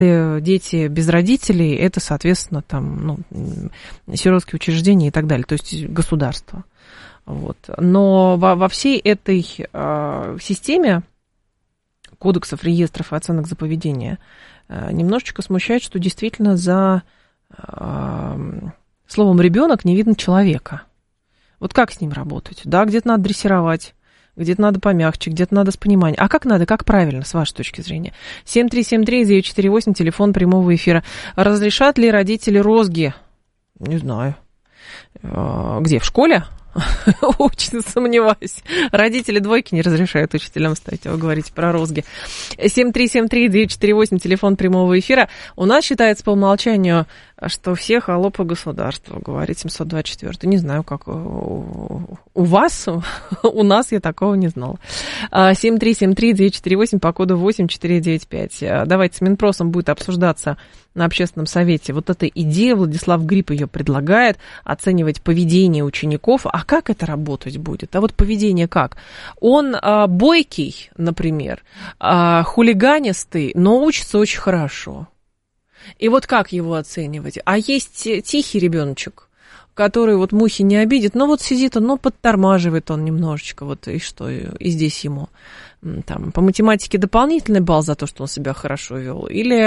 дети без родителей, это, соответственно, там, сиротские учреждения и так далее, то есть государство. Вот. Но во всей этой системе кодексов, реестров и оценок за поведение немножечко смущает, что действительно за словом «ребенок» не видно человека. Вот как с ним работать? Да, где-то надо дрессировать, где-то надо помягче, где-то надо с пониманием. А как надо, как правильно, с вашей точки зрения? 7373948, телефон прямого эфира. Разрешат ли родители розги? Не знаю. Где, в школе? Очень сомневаюсь. Родители двойки не разрешают учителям ставить. Вы говорите про розги. 7373948, телефон прямого эфира. У нас считается по умолчанию, что все холопы государства, говорит 724. Не знаю, как у вас, у нас я такого не знала. 7373948 по коду 8495. Давайте с Минпросом будет обсуждаться на общественном совете вот эта идея, Владислав Гриб ее предлагает, оценивать поведение учеников. А как это работать будет? А вот поведение как? Он бойкий, например, хулиганистый, но учится очень хорошо. И вот как его оценивать? А есть тихий ребеночек, который вот мухи не обидит, но вот сидит он, подтормаживает он немножечко, вот и что, и здесь ему там по математике дополнительный балл за то, что он себя хорошо вел,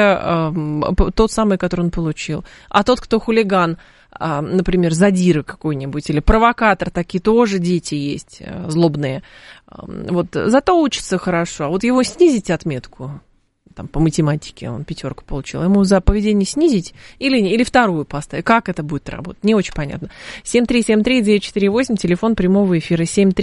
или тот самый, который он получил. А тот, кто хулиган, например, задира какой-нибудь, или провокатор, такие тоже дети есть злобные, вот зато учится хорошо, а вот его снизить отметку, там, по математике он 5 получил, ему за поведение снизить или вторую поставить? Как это будет работать? Не очень понятно. 7373948, телефон прямого эфира,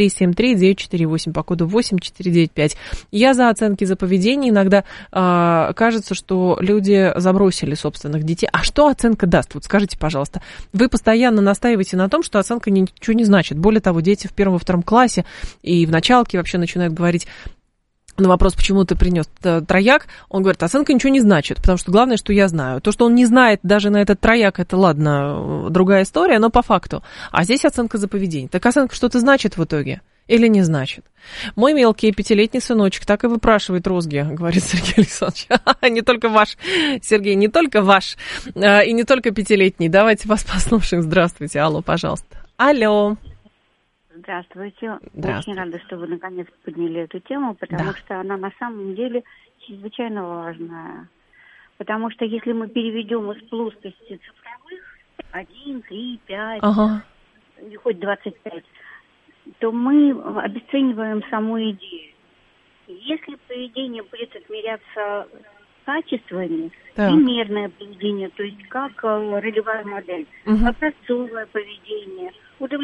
7373948, по коду 8495. Я за оценки за поведение. Иногда кажется, что люди забросили собственных детей. А что оценка даст? Вот скажите, пожалуйста. Вы постоянно настаиваете на том, что оценка ничего не значит. Более того, дети в 1-2 классе и в началке вообще начинают говорить на вопрос, почему ты принес трояк, он говорит, оценка ничего не значит, потому что главное, что я знаю. То, что он не знает даже на этот трояк, это ладно, другая история, но по факту. А здесь оценка за поведение. Так оценка что-то значит в итоге или не значит? Мой мелкий 5-летний сыночек так и выпрашивает розги, говорит Сергей Александрович. Не только ваш, Сергей, не только ваш, и не только 5-летний. Давайте вас послушаем. Здравствуйте. Алло, пожалуйста. Алло. Здравствуйте. Очень рада, что вы наконец подняли эту тему, потому что она на самом деле чрезвычайно важная. Потому что если мы переведем из плоскости цифровых 1, 3, 5, хоть 25, то мы обесцениваем саму идею. Если поведение будет отмеряться качествами, примерное поведение, то есть как ролевая модель, образцовое поведение,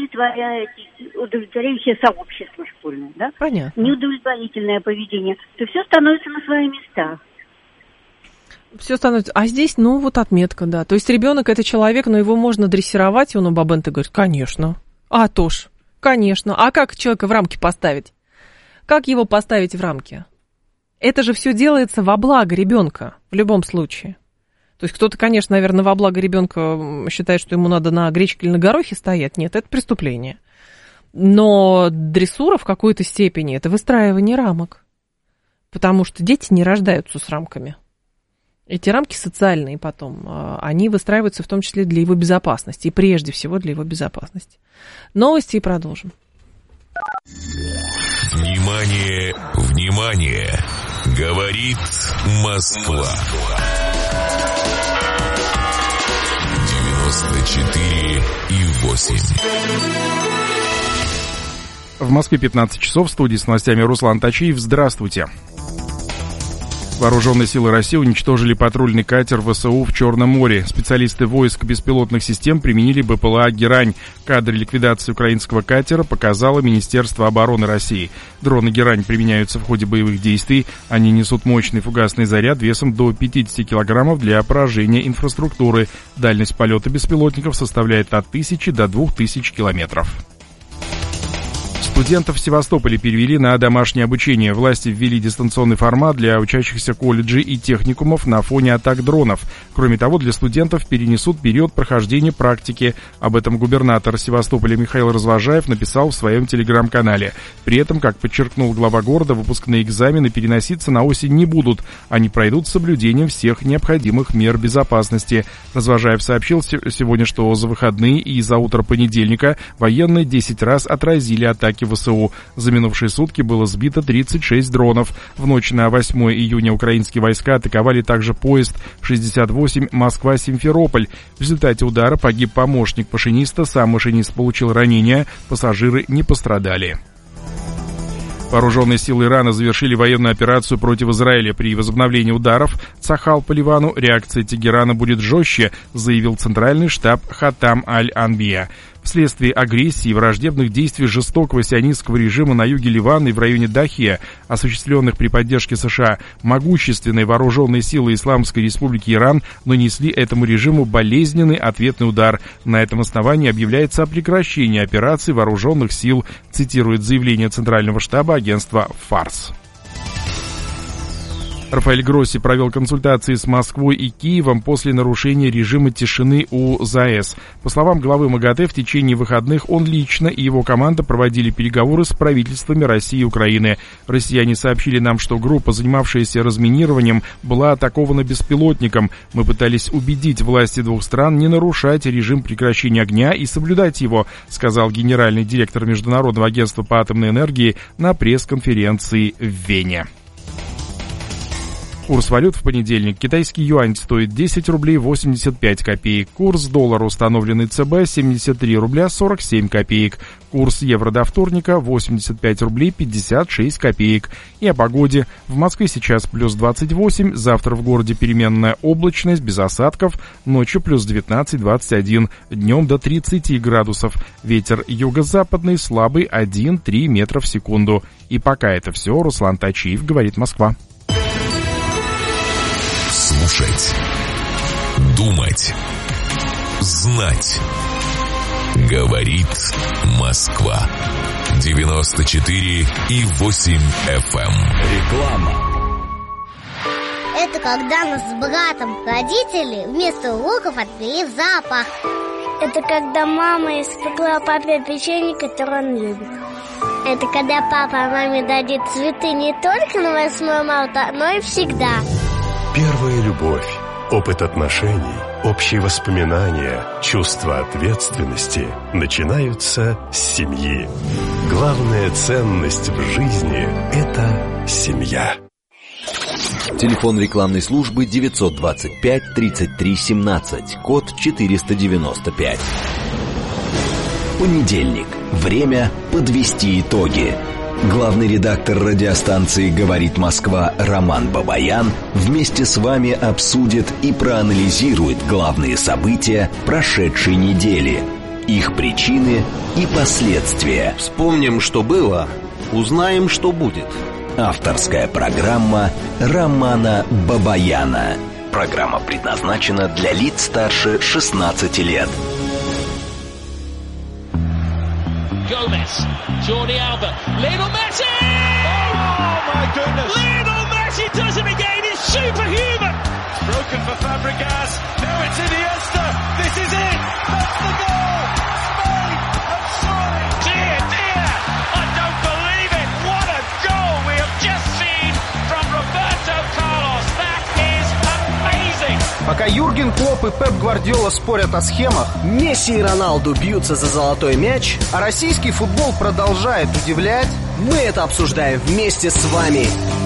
удовлетворяющее сообщество школьное, да? Понятно. Неудовлетворительное поведение, то все становится на свои места. Все становится. А здесь, вот отметка, да. То есть ребенок это человек, но его можно дрессировать, и он у Бабенты говорит, конечно. А то ж, конечно. А как человека в рамки поставить? Как его поставить в рамки? Это же все делается во благо ребенка в любом случае. То есть кто-то, конечно, наверное, во благо ребенка считает, что ему надо на гречке или на горохе стоять. Нет, это преступление. Но дрессура в какой-то степени – это выстраивание рамок. Потому что дети не рождаются с рамками. Эти рамки социальные потом, они выстраиваются в том числе для его безопасности. И прежде всего для его безопасности. Новости и продолжим. Внимание, внимание! Говорит Москва. 94,8. В Москве 15 часов. В студии с новостями Руслан Тачиев. Здравствуйте. Вооруженные силы России уничтожили патрульный катер ВСУ в Черном море. Специалисты войск беспилотных систем применили БПЛА «Герань». Кадры ликвидации украинского катера показало Министерство обороны России. Дроны «Герань» применяются в ходе боевых действий. Они несут мощный фугасный заряд весом до 50 килограммов для поражения инфраструктуры. Дальность полета беспилотников составляет от 1000 до 2000 километров. Студентов в Севастополе перевели на домашнее обучение. Власти ввели дистанционный формат для учащихся колледжей и техникумов на фоне атак дронов. Кроме того, для студентов перенесут период прохождения практики. Об этом губернатор Севастополя Михаил Развожаев написал в своем телеграм-канале. При этом, как подчеркнул глава города, выпускные экзамены переноситься на осень не будут. Они пройдут с соблюдением всех необходимых мер безопасности. Развожаев сообщил сегодня, что за выходные и за утро понедельника военные 10 раз отразили атаки ВСУ. За минувшие сутки было сбито 36 дронов. В ночь на 8 июня украинские войска атаковали также поезд 68 Москва-Симферополь. В результате удара погиб помощник машиниста, сам машинист получил ранения, пассажиры не пострадали. Вооруженные силы Ирана завершили военную операцию против Израиля. При возобновлении ударов Цахал по Ливану реакция Тегерана будет жестче, заявил центральный штаб Хатам аль-Анбия. Вследствие агрессии и враждебных действий жестокого сионистского режима на юге Ливана и в районе Дахия, осуществленных при поддержке США, могущественные вооруженные силы Исламской Республики Иран нанесли этому режиму болезненный ответный удар. На этом основании объявляется о прекращении операций вооруженных сил, цитирует заявление Центрального штаба агентства «Фарс». Рафаэль Гросси провел консультации с Москвой и Киевом после нарушения режима тишины у ЗАЭС. По словам главы МАГАТЭ, в течение выходных он лично и его команда проводили переговоры с правительствами России и Украины. Россияне сообщили нам, что группа, занимавшаяся разминированием, была атакована беспилотником. Мы пытались убедить власти двух стран не нарушать режим прекращения огня и соблюдать его, сказал генеральный директор Международного агентства по атомной энергии на пресс-конференции в Вене. Курс валют в понедельник. Китайский юань стоит 10 рублей 85 копеек. Курс доллара, установленный ЦБ, 73 рубля 47 копеек. Курс евро до вторника 85 рублей 56 копеек. И о погоде. В Москве сейчас плюс 28, завтра в городе переменная облачность, без осадков, ночью плюс 19-21, днем до 30 градусов. Ветер юго-западный слабый 1-3 метра в секунду. И пока это все, Руслан Тачиев, говорит Москва. Слушать, думать, знать. Говорит Москва. 94,8 FM. Реклама. Это когда нас с братом родители вместо уроков отвели в зоопарк. Это когда мама испекла папе печенье, которое он любит. Это когда папа маме дадит цветы не только на 8 марта, но и всегда. Первая любовь, опыт отношений, общие воспоминания, чувство ответственности начинаются с семьи. Главная ценность в жизни – это семья. Телефон рекламной службы 925 33 17, код 495. Понедельник. Время подвести итоги. Главный редактор радиостанции «Говорит Москва» Роман Бабаян вместе с вами обсудит и проанализирует главные события прошедшей недели, их причины и последствия. Вспомним, что было, узнаем, что будет. Авторская программа Романа Бабаяна. Программа предназначена для лиц старше 16 лет. Gomez, Jordi Alba, Lionel Messi! Oh my goodness! Lionel Messi does it again, it's superhuman! Broken for Fabregas, now it's Iniesta, this is it! That's the goal! Spain have scored! Dear, dear, I don't believe it! What a goal we have just seen from Roberto Carlos! That is amazing! Пока Юрген Клопп и Пеп Гвардиола спорят о схемах, Месси и Роналду бьются за золотой мяч, а российский футбол продолжает удивлять, мы это обсуждаем вместе с вами.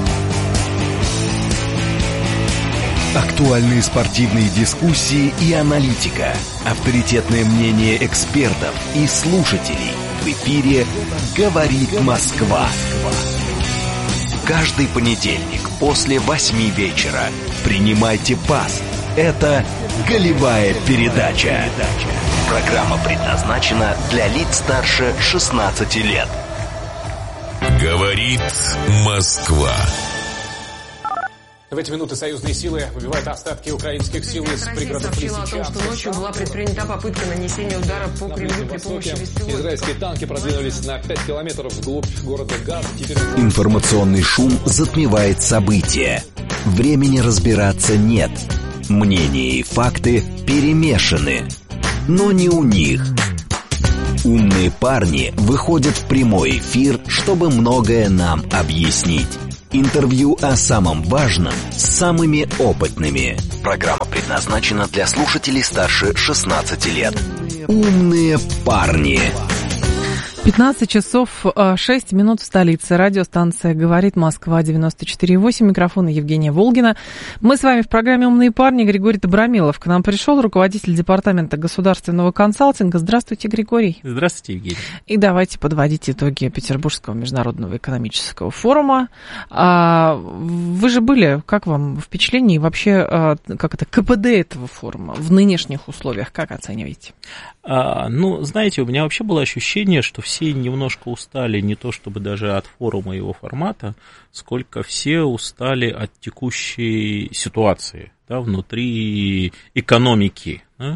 Актуальные спортивные дискуссии и аналитика, авторитетное мнение экспертов и слушателей. В эфире «Говорит Москва». Каждый понедельник после 8 вечера принимайте пас. Это «Голевая передача». Программа предназначена для лиц старше 16 лет. Говорит Москва. В эти минуты союзные силы выбивают остатки украинских сил из пригородов Лисичанска. Сообщила о том, что ночью была предпринята попытка нанесения удара по Кремлю при помощи беспилотников. Израильские танки продвинулись на 5 километров вглубь города Газ. Информационный шум затмевает события. Времени разбираться нет. Мнения и факты перемешаны. Но не у них. Умные парни выходят в прямой эфир, чтобы многое нам объяснить. Интервью о самом важном с самыми опытными. Программа предназначена для слушателей старше 16 лет. Умные парни. 15 часов 6 минут в столице. Радиостанция «Говорит Москва», 94,8. Микрофон Евгения Волгина. Мы с вами в программе «Умные парни». Григорий Добромилов к нам пришел, руководитель департамента государственного консалтинга. Здравствуйте, Григорий. Здравствуйте, Евгений. И давайте подводить итоги Петербургского международного экономического форума. Вы же были, как вам впечатление и вообще, как это, КПД этого форума в нынешних условиях, как оцениваете? Знаете, у меня вообще было ощущение, что все немножко устали не то чтобы даже от форума и его формата, сколько все устали от текущей ситуации, да, внутри экономики, да,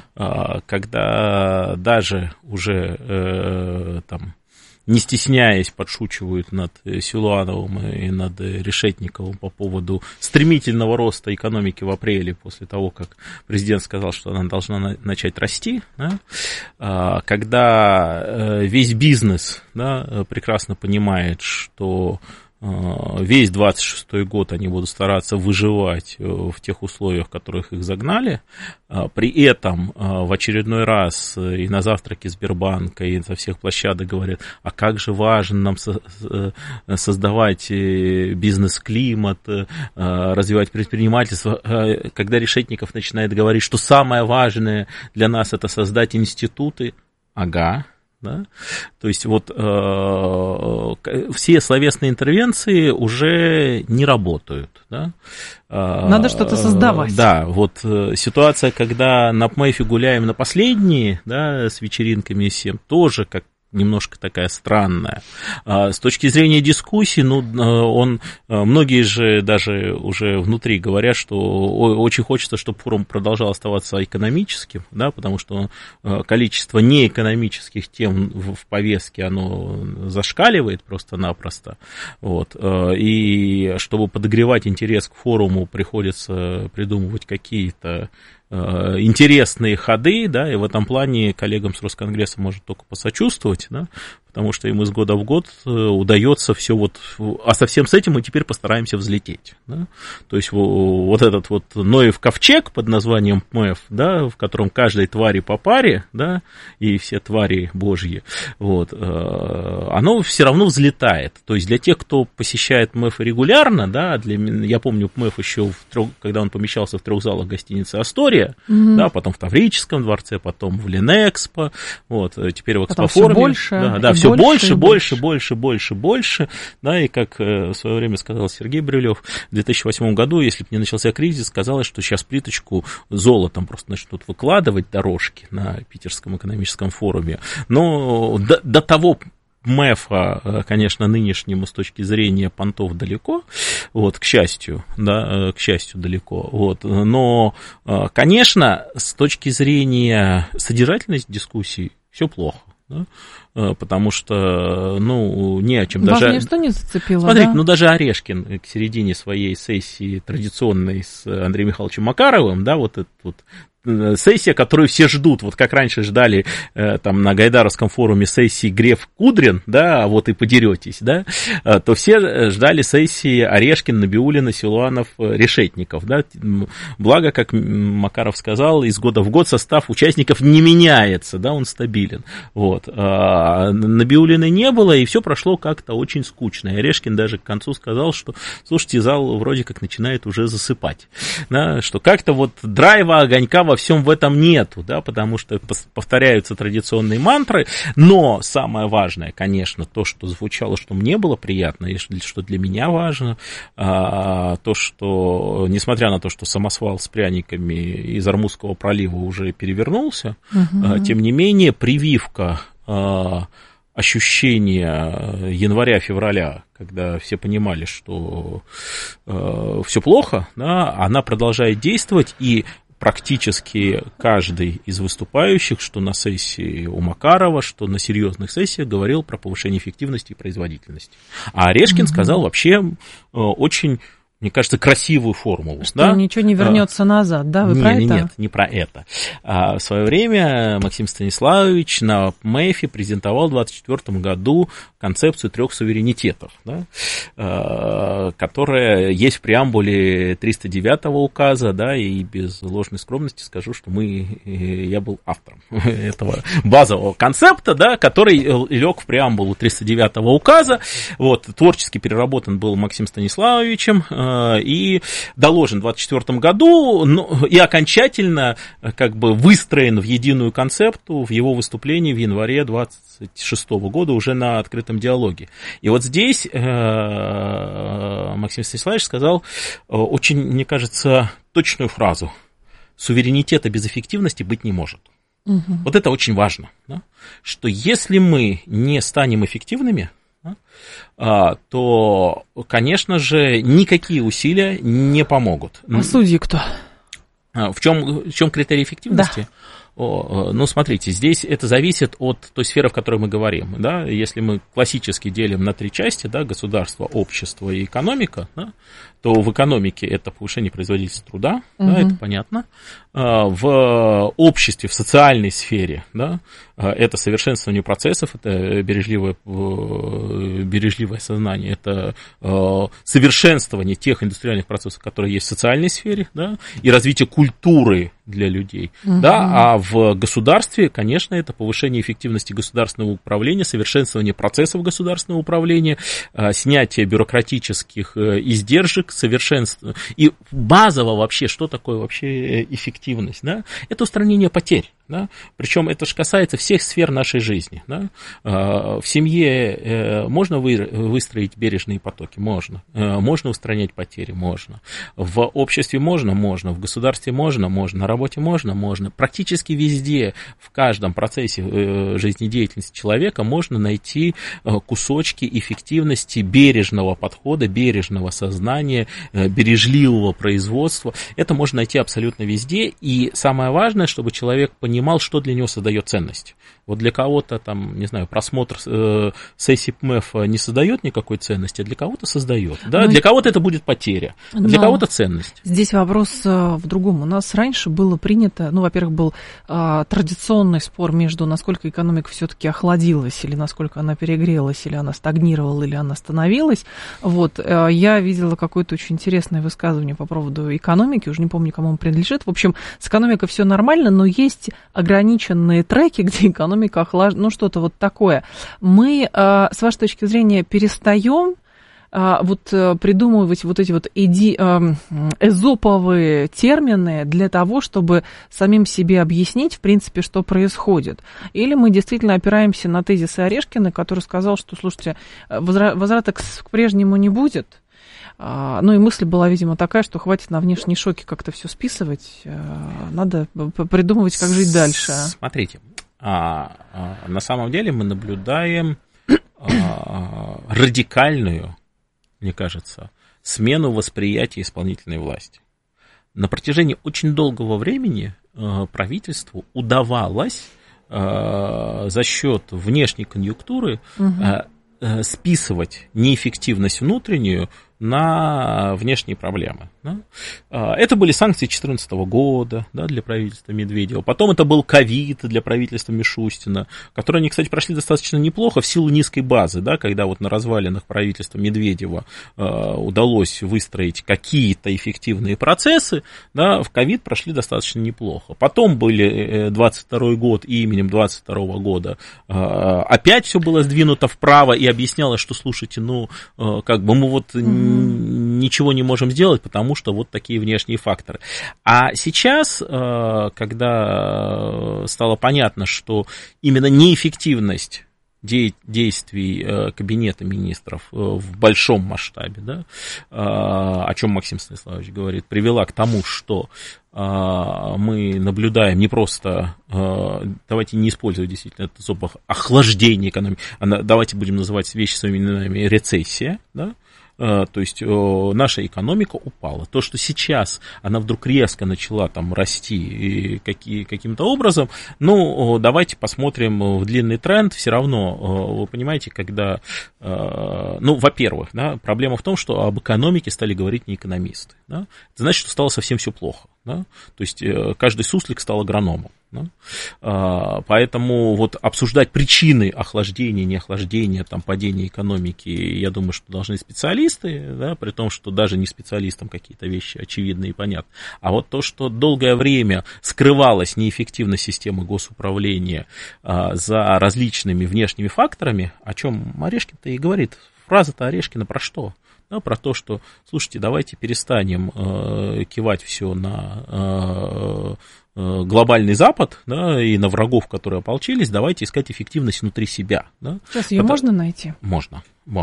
когда даже уже не стесняясь, подшучивают над Силуановым и над Решетниковым по поводу стремительного роста экономики в апреле, после того, как президент сказал, что она должна начать расти, да, когда весь бизнес, да, прекрасно понимает, что весь 26-й год они будут стараться выживать в тех условиях, в которых их загнали. При этом в очередной раз и на завтраке Сбербанка, и со всех площадок говорят, а как же важно нам создавать бизнес-климат, развивать предпринимательство. Когда Решетников начинает говорить, что самое важное для нас это создать институты, да? То есть вот все словесные интервенции уже не работают. Да? Надо что-то создавать. Да, вот ситуация, когда на ПМЭФе гуляем на последние, да, с вечеринками и всем, тоже как немножко такая странная. С точки зрения дискуссий, многие же даже уже внутри говорят, что очень хочется, чтобы форум продолжал оставаться экономическим, да, потому что количество неэкономических тем в повестке, оно зашкаливает просто-напросто. Вот. И чтобы подогревать интерес к форуму, приходится придумывать какие-то интересные ходы, да, и в этом плане коллегам с Росконгресса может только посочувствовать, да, потому что им из года в год удается все вот, а совсем с этим мы теперь постараемся взлететь, да? То есть вот этот вот Ноев ковчег под названием ПМЭФ, да, в котором каждой твари по паре, да, и все твари божьи, вот, оно все равно взлетает, то есть для тех, кто посещает ПМЭФ регулярно, да, я помню ПМЭФ еще, когда он помещался в 3 залах гостиницы «Астория», да, потом в Таврическом дворце, потом в Ленэкспо, вот, теперь в Экспофоруме, да, все больше, да, и как в свое время сказал Сергей Брюлев, в 2008 году, если бы не начался кризис, казалось, что сейчас плиточку золотом просто начнут выкладывать дорожки на Питерском экономическом форуме, но до того МЭФа, конечно, нынешнему с точки зрения понтов далеко, вот, к счастью, да, далеко, вот, но, конечно, с точки зрения содержательности дискуссий все плохо. Да? Потому что, не о чем. Важнее, что не зацепило. Смотрите, да? Даже Орешкин к середине своей сессии традиционной с Андреем Михайловичем Макаровым, да, вот этот вот сессия, которую все ждут, вот как раньше ждали там на Гайдаровском форуме сессии Греф-Кудрин, да, вот и подеретесь, да, то все ждали сессии Орешкин, Набиуллина, Силуанов, Решетников, да, благо, как Макаров сказал, из года в год состав участников не меняется, да, он стабилен, вот, Набиуллиной не было, и все прошло как-то очень скучно, и Орешкин даже к концу сказал, что, слушайте, зал вроде как начинает уже засыпать, да, что как-то вот драйва, огонька во всем в этом нету, да, потому что повторяются традиционные мантры, но самое важное, конечно, то, что звучало, что мне было приятно, и что для меня важно, то, что, несмотря на то, что самосвал с пряниками из Ормузского пролива уже перевернулся, тем не менее прививка ощущение января-февраля, когда все понимали, что все плохо, да, она продолжает действовать, и практически каждый из выступающих, что на сессии у Макарова, что на серьезных сессиях, говорил про повышение эффективности и производительности. А Орешкин сказал вообще очень, мне кажется, красивую формулу. Что да? Ничего не вернется назад, да? Вы про это? Нет, не про это. В свое время Максим Станиславович на МЭФе презентовал в 2024 году концепцию 3 суверенитетов, да, которая есть в преамбуле 309-го указа, да, и без ложной скромности скажу, что я был автором этого базового концепта, да, который лег в преамбулу 309-го указа. Вот, творчески переработан был Максимом Станиславовичем и доложен в 2024 году, и окончательно как бы выстроен в единую концепту в его выступлении в январе 2026 года уже на открытом диалоге. И вот здесь Максим Станиславович сказал очень, мне кажется, точную фразу: суверенитета без эффективности быть не может. Угу. Вот это очень важно, да? Что если мы не станем эффективными, то, конечно же, никакие усилия не помогут. А судьи кто? В чем критерий эффективности? Да. Ну, смотрите, здесь это зависит от той сферы, в которой мы говорим. Да? Если мы классически делим на 3 части, да, государство, общество и экономика, да, то в экономике это повышение производительности труда, да, это понятно. В обществе, в социальной сфере, да, это совершенствование процессов, это бережливое сознание, это совершенствование тех индустриальных процессов, которые есть в социальной сфере, да, и развитие культуры для людей. Да, а в государстве, конечно, это повышение эффективности государственного управления, совершенствование процессов государственного управления, снятие бюрократических издержек, совершенство. И базово вообще, что такое вообще эффективность? Да? Это устранение потерь. Да? Причем это же касается всех сфер нашей жизни. Да? В семье можно выстроить бережные потоки? Можно. Можно устранять потери? Можно. В обществе можно? Можно. В государстве можно? Можно. На работе можно? Можно. Практически везде, в каждом процессе жизнедеятельности человека можно найти кусочки эффективности бережного подхода, бережного сознания, бережливого производства. Это можно найти абсолютно везде. И самое важное, чтобы человек понимал, что для него создает ценность. Вот для кого-то, там, не знаю, просмотр сессии ПМЭФ не создает никакой ценности, а для кого-то создает. Да? Для кого-то это будет потеря, а для кого-то ценность. Здесь вопрос в другом. У нас раньше было принято, ну, во-первых, был традиционный спор между, насколько экономика все-таки охладилась, или насколько она перегрелась, или она стагнировала, или она остановилась. Вот. Я видела какое-то очень интересное высказывание по поводу экономики, уже не помню, кому он принадлежит. В общем, с экономикой все нормально, но есть ограниченные треки, где экономика охлаждена, ну, что-то вот такое. Мы, с вашей точки зрения, перестаем вот придумывать вот эти вот эзоповые термины для того, чтобы самим себе объяснить, в принципе, что происходит. Или мы действительно опираемся на тезисы Орешкина, который сказал, что, слушайте, возврата к прежнему не будет. Ну и мысль была, видимо, такая, что хватит на внешние шоки как-то все списывать, надо придумывать, как жить дальше. Смотрите, на самом деле мы наблюдаем радикальную, мне кажется, смену восприятия исполнительной власти. На протяжении очень долгого времени правительству удавалось за счет внешней конъюнктуры списывать неэффективность внутреннюю на внешние проблемы. Да? Это были санкции 2014 года, да, для правительства Медведева. Потом это был ковид для правительства Мишустина, которые они, кстати, прошли достаточно неплохо в силу низкой базы, да, когда вот на развалинах правительства Медведева удалось выстроить какие-то эффективные процессы, да, в ковид прошли достаточно неплохо. Потом были 22 год, и именем 22 года опять все было сдвинуто вправо, и объяснялось, что, слушайте, ну, как бы мы вот ничего не можем сделать, потому что вот такие внешние факторы. А сейчас, когда стало понятно, что именно неэффективность действий Кабинета министров в большом масштабе, да, о чем Максим Станиславович говорит, привела к тому, что мы наблюдаем не просто, давайте не использовать действительно это слово, охлаждение экономики, давайте будем называть вещи своими именами, рецессия, да. То есть наша экономика упала. То, что сейчас она вдруг резко начала там расти каким-то образом, ну, давайте посмотрим в длинный тренд. Все равно, вы понимаете, когда, ну, во-первых, да, проблема в том, что об экономике стали говорить не экономисты. Да? Это значит, что стало совсем все плохо. Да? То есть каждый суслик стал агрономом. Да? Поэтому вот обсуждать причины охлаждения, неохлаждения, там, падения экономики, я думаю, что должны специалисты, да, при том, что даже не специалистам какие-то вещи очевидны и понятны. А вот то, что долгое время скрывалась неэффективность системы госуправления за различными внешними факторами, о чем Орешкин-то и говорит. Фраза-то Орешкина про что? Да, про то, что, слушайте, давайте перестанем кивать все на глобальный Запад, да, и на врагов, которые ополчились, давайте искать эффективность внутри себя. Да. Сейчас ее можно найти? Можно.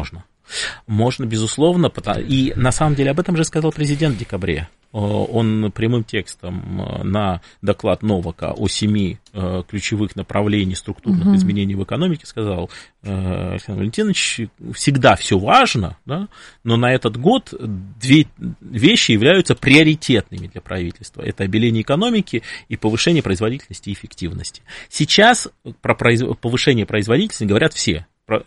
Можно, безусловно, и на самом деле об этом же сказал президент в декабре. Он прямым текстом на доклад Новака о 7 ключевых направлений структурных изменений в экономике сказал: Александр Валентинович, всегда все важно, да, но на этот год две вещи являются приоритетными для правительства. Это обеление экономики и повышение производительности и эффективности. Сейчас про повышение производительности говорят все.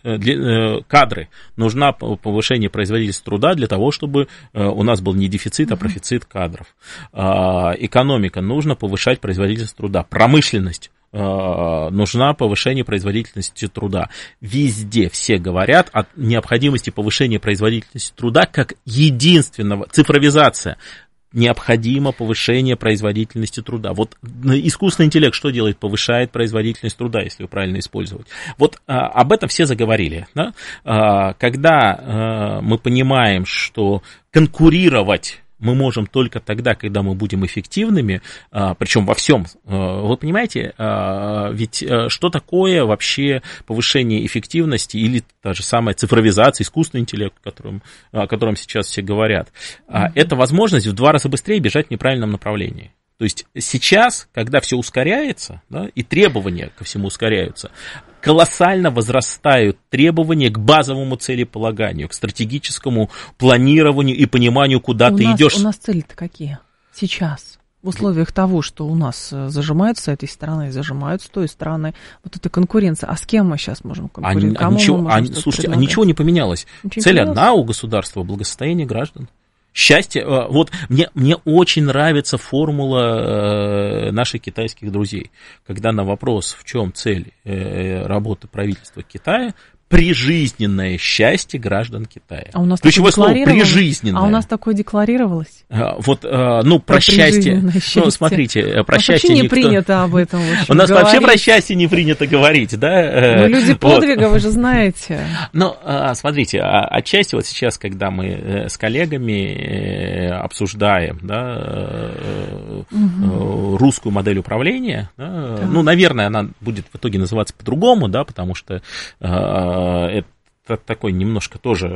Кадры. Нужно повышение производительности труда для того, чтобы у нас был не дефицит, а профицит кадров. Экономика. Нужно повышать производительность труда. Промышленность. Нужна повышение производительности труда. Везде все говорят о необходимости повышения производительности труда как единственного. Цифровизация. Необходимо повышение производительности труда. Вот искусственный интеллект что делает? Повышает производительность труда, если его правильно использовать. Вот об этом все заговорили. Да? Когда мы понимаем, что конкурировать мы можем только тогда, когда мы будем эффективными, причем во всем. Вы понимаете, ведь что такое вообще повышение эффективности или та же самая цифровизация, искусственный интеллект, о котором сейчас все говорят? Это возможность в 2 раза быстрее бежать в неправильном направлении. То есть сейчас, когда все ускоряется, да, и требования ко всему ускоряются, колоссально возрастают требования к базовому целеполаганию, к стратегическому планированию и пониманию, куда ты идешь. У нас цели-то какие сейчас? В условиях того, что у нас зажимают с этой стороны, зажимают с той стороны, вот эта конкуренция. А с кем мы сейчас можем конкурировать? Слушайте, ничего не поменялось. Цель одна у государства – благосостояние граждан. Счастье, вот мне очень нравится формула наших китайских друзей, когда на вопрос, в чем цель работы правительства Китая, прижизненное счастье граждан Китая. А у нас ключевое слово прижизненное. А у нас такое декларировалось? Вот, ну, про счастье. Ну, смотрите, про счастье вообще не принято об этом. У нас вообще про счастье не принято говорить, да? Ну, люди подвига, вы же знаете. Ну, смотрите, отчасти вот сейчас, когда мы с коллегами обсуждаем, да, русскую модель управления, да, ну, наверное, она будет в итоге называться по-другому, да, потому что это такое немножко тоже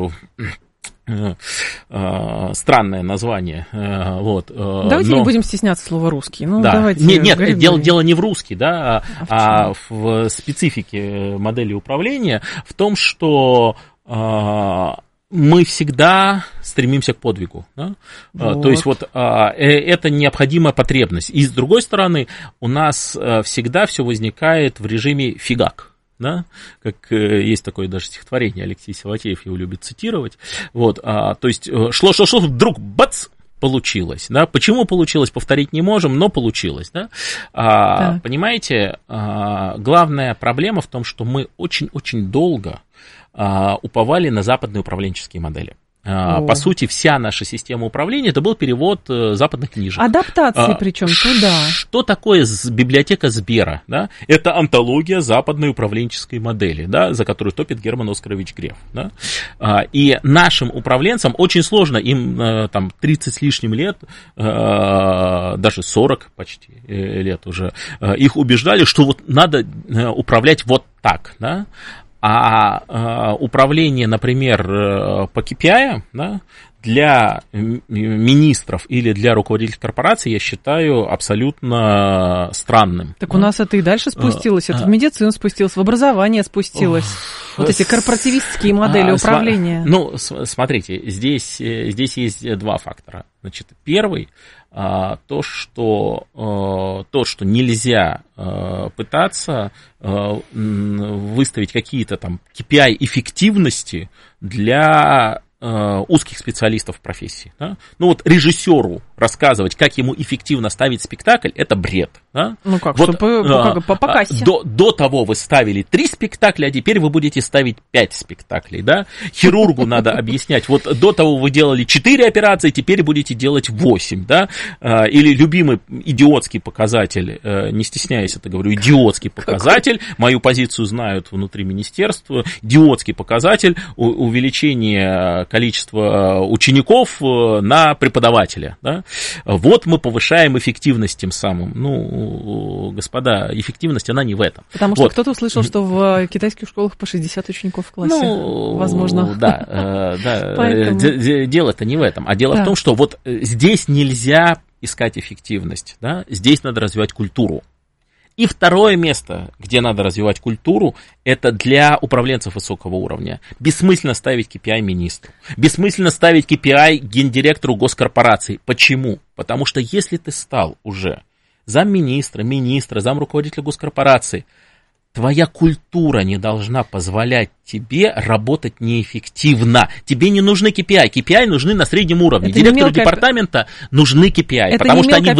странное название. Вот. Давайте не будем стесняться слова «русский». Ну, да. Давайте нет, дело не в русский, да, а в специфике модели управления, в том, что мы всегда стремимся к подвигу. Да? Вот. То есть вот это необходимая потребность. И с другой стороны, у нас всегда все возникает в режиме фигак. Да? Как есть такое даже стихотворение, Алексей Саватеев его любит цитировать. Вот, то есть шло, вдруг бац! Получилось. Да? Почему получилось, повторить не можем, но получилось. Да? Понимаете, главная проблема в том, что мы очень-очень долго уповали на западные управленческие модели. По сути, вся наша система управления, это был перевод западных книжек. Адаптации причем туда. Что такое библиотека Сбера? Да? Это антология западной управленческой модели, да, за которую топит Герман Оскарович Греф. Да? И нашим управленцам очень сложно, им там 30 с лишним лет, даже 40 почти лет уже, их убеждали, что вот надо управлять вот так, да? А управление, например, по KPI, да, для министров или для руководителей корпораций я считаю абсолютно странным. Так у нас это и дальше спустилось, это в медицину спустилось, в образование спустилось. Вот эти корпоративистские модели управления. Ну, смотрите, здесь есть два фактора. Значит, первый, то, что нельзя пытаться выставить какие-то там KPI эффективности для узких специалистов в профессии. Да? Ну вот режиссеру рассказывать, как ему эффективно ставить спектакль, это бред. Да? Ну как, вот, чтобы по кассе. До того вы ставили 3 спектакля, а теперь вы будете ставить 5 спектаклей. Да? Хирургу надо объяснять, вот до того вы делали 4 операции, теперь будете делать 8. Да? Или любимый идиотский показатель, не стесняясь это говорю, идиотский показатель, мою позицию знают внутри министерства, идиотский показатель увеличения количества учеников на преподавателя. Да? Вот мы повышаем эффективность тем самым. Ну, господа, эффективность, она не в этом. Потому что кто-то услышал, что в китайских школах по 60 учеников в классе. Ну, возможно. Да. Дело-то не в этом. А дело в том, что вот здесь нельзя искать эффективность. Да? Здесь надо развивать культуру. И второе место, где надо развивать культуру, это для управленцев высокого уровня. Бессмысленно ставить KPI министру. Бессмысленно ставить KPI гендиректору госкорпорации. Почему? Потому что если ты стал уже замминистра, министра, замруководителя госкорпорации, твоя культура не должна позволять тебе работать неэффективно. Тебе не нужны KPI. KPI нужны на среднем уровне. Это директору департамента нужны KPI, потому что они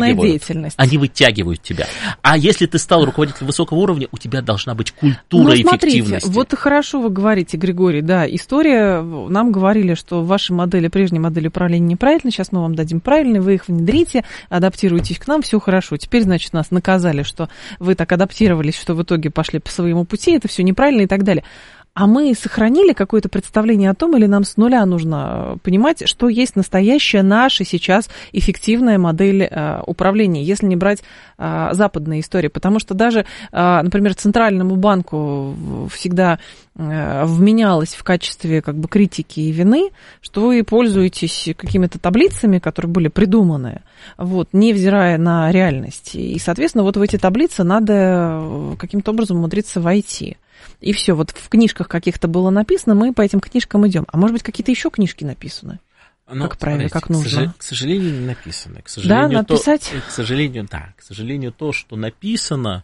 вытягивают тебя. А если ты стал руководителем высокого уровня, у тебя должна быть культура эффективности. Вот хорошо вы говорите, Григорий, да, история, нам говорили, что ваши модели, прежние модели управления неправильны, сейчас мы вам дадим правильные, вы их внедрите, адаптируйтесь к нам, все хорошо. Теперь, значит, нас наказали, что вы так адаптировались, что в итоге пошли по своему пути, это все неправильно и так далее. А мы сохранили какое-то представление о том, или нам с нуля нужно понимать, что есть настоящая наша сейчас эффективная модель управления, если не брать западные истории. Потому что даже, например, Центральному банку всегда вменялось в качестве как бы критики и вины, что вы пользуетесь какими-то таблицами, которые были придуманы, вот, невзирая на реальность. И, соответственно, вот в эти таблицы надо каким-то образом умудриться войти. И все, вот в книжках каких-то было написано, мы по этим книжкам идем. А может быть, какие-то еще книжки написаны? Ну, как правильно, как нужно? К сожалению, не написано. К сожалению, да, написать? К сожалению, то, что написано,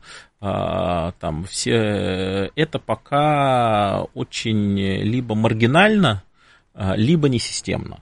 там, все, это пока очень либо маргинально, либо несистемно.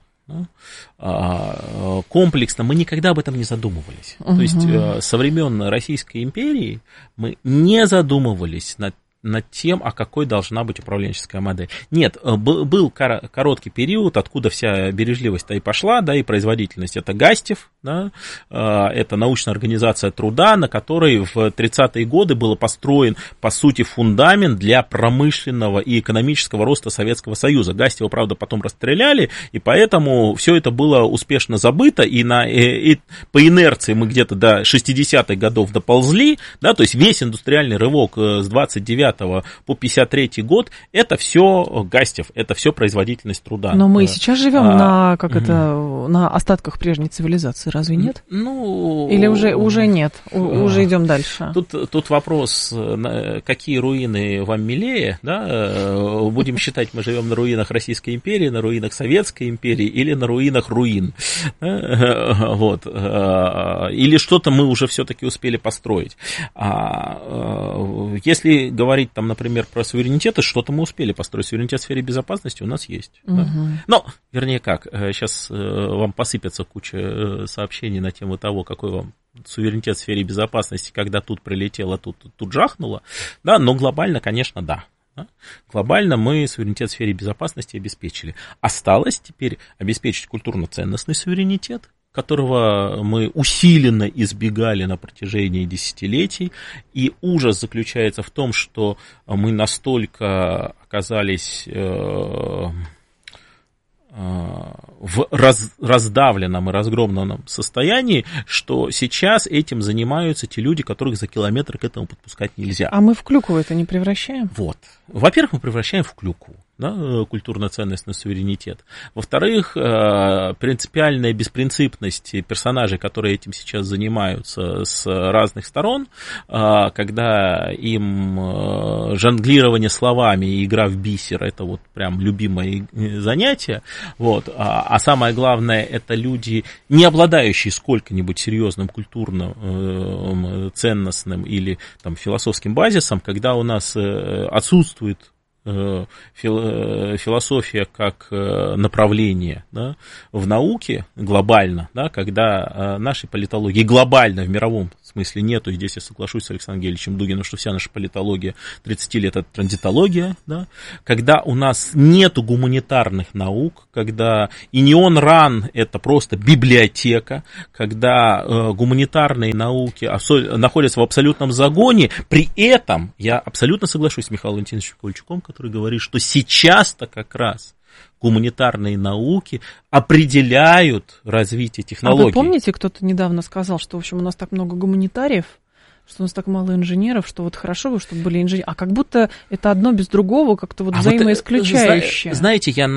Комплексно мы никогда об этом не задумывались. То есть со времен Российской империи мы не задумывались над тем, а какой должна быть управленческая модель. Нет, был короткий период, откуда вся бережливость-то и пошла, да, и производительность. Это Гастев, да, это научная организация труда, на которой в 30-е годы был построен, по сути, фундамент для промышленного и экономического роста Советского Союза. Гастева, правда, потом расстреляли, и поэтому все это было успешно забыто, и по инерции мы где-то до 60-х годов доползли, да, то есть весь индустриальный рывок с 29 по 53 год, это все Гастев, это все производительность труда. Но мы сейчас живем на остатках прежней цивилизации, разве нет? Ну, или уже нет, уже идем дальше. Тут вопрос, какие руины вам милее, да? Будем считать, мы живем на руинах Российской империи, на руинах Советской империи или на руинах руин. Вот. Или что-то мы уже все-таки успели построить. Если говорить там, например, про суверенитеты, что-то мы успели построить. Суверенитет в сфере безопасности у нас есть. Да? Но, вернее как, сейчас вам посыпется куча сообщений на тему того, какой вам суверенитет в сфере безопасности, когда тут прилетело, тут жахнуло, да, но глобально, конечно, да. Да? Глобально мы суверенитет в сфере безопасности обеспечили. Осталось теперь обеспечить культурно-ценностный суверенитет, которого мы усиленно избегали на протяжении десятилетий. И ужас заключается в том, что мы настолько оказались в раздавленном и разгромленном состоянии, что сейчас этим занимаются те люди, которых за километр к этому подпускать нельзя. А мы в клюкву это не превращаем? Вот. Во-первых, мы превращаем в клюкву, да, культурно-ценностный суверенитет. Во-вторых, принципиальная беспринципность персонажей, которые этим сейчас занимаются с разных сторон, когда им жонглирование словами и игра в бисер — это вот прям любимое занятие. Вот. А самое главное, это люди, не обладающие сколько-нибудь серьезным культурным, ценностным или там, философским базисом, когда у нас отсутствует философия как направление, да, в науке глобально, да, когда нашей политологии глобально в мировом смысле нету, и здесь я соглашусь с Александром Гельевичем Дугиным, что вся наша политология 30 лет это транзитология, да, когда у нас нету гуманитарных наук, когда Инион Ран это просто библиотека, когда гуманитарные науки находятся в абсолютном загоне, при этом я абсолютно соглашусь с Михаилом Валентиновичем Ковальчуком, который говорит, что сейчас-то как раз гуманитарные науки определяют развитие технологий. А вы помните, кто-то недавно сказал, что, в общем, у нас так много гуманитариев, что у нас так мало инженеров, что вот хорошо бы, чтобы были инженеры, а как будто это одно без другого как-то вот взаимоисключающее. Вот, знаете, я